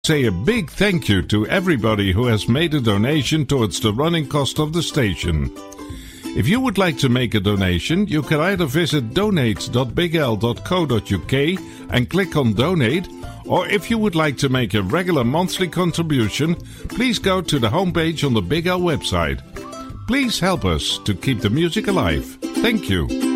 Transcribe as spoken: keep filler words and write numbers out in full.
Say a big thank you to everybody who has made a donation towards the running cost of the station. If you would like to make a donation, you can either visit donate dot big l dot co dot u k and click on donate, or if you would like to make a regular monthly contribution, please go to the homepage on the Big L website. Please help us to keep the music alive. Thank you.